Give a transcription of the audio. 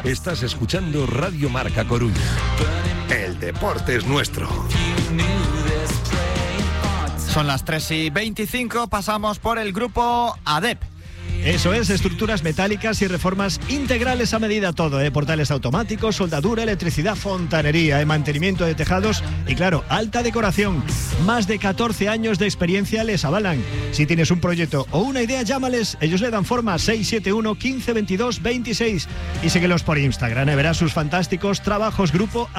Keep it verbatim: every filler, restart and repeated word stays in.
Estás escuchando Radio Marca Coruña. El deporte es nuestro. Son las tres y veinticinco, pasamos por el grupo A D E P. Eso es, estructuras metálicas y reformas integrales a medida todo, ¿eh? Portales automáticos, soldadura, electricidad, fontanería, ¿eh? Mantenimiento de tejados y, claro, alta decoración. Más de catorce años de experiencia les avalan. Si tienes un proyecto o una idea, llámales. Ellos le dan forma. Seis siete uno, quince, veintidós, veintiséis. Y síguelos por Instagram, ¿eh? Verás sus fantásticos trabajos. Grupo